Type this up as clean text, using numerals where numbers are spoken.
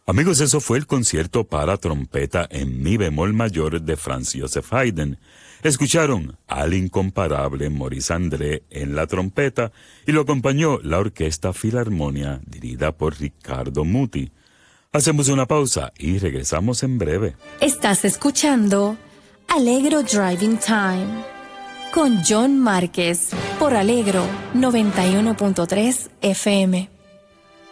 Amigos, eso fue el concierto para trompeta en mi bemol mayor de Franz Joseph Haydn. Escucharon al incomparable Maurice André en la trompeta y lo acompañó la Orquesta Filarmonia dirigida por Riccardo Muti. Hacemos una pausa y regresamos en breve. Estás escuchando Allegro Driving Time con John Márquez por Allegro 91.3 FM.